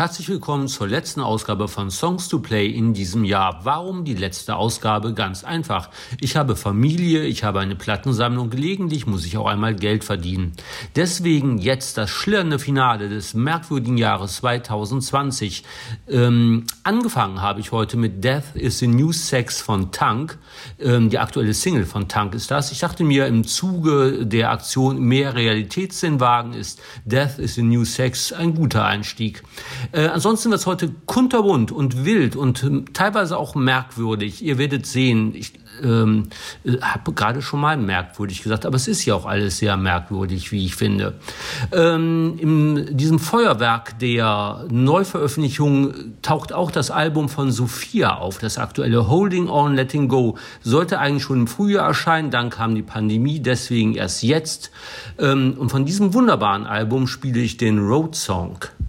Herzlich willkommen zur letzten Ausgabe von Songs to Play in diesem Jahr. Warum die letzte Ausgabe? Ganz einfach. Ich habe Familie, ich habe eine Plattensammlung, gelegentlich muss ich auch einmal Geld verdienen. Deswegen jetzt das schillernde Finale des merkwürdigen Jahres 2020. Angefangen habe ich heute mit Death is the New Sex von Tank. Die aktuelle Single von Tank ist das. Ich dachte mir, im Zuge der Aktion Mehr Realitätssinn wagen ist Death is the New Sex ein guter Einstieg. Ansonsten wird es heute kunterbunt und wild und teilweise auch merkwürdig. Ihr werdet sehen, ich habe gerade schon mal merkwürdig gesagt, aber es ist ja auch alles sehr merkwürdig, wie ich finde. In diesem Feuerwerk der Neuveröffentlichung taucht auch das Album von Sophia auf, das aktuelle Holding On, Letting Go. Sollte eigentlich schon im Frühjahr erscheinen, dann kam die Pandemie, deswegen erst jetzt. Und von diesem wunderbaren Album spiele ich den Road Song.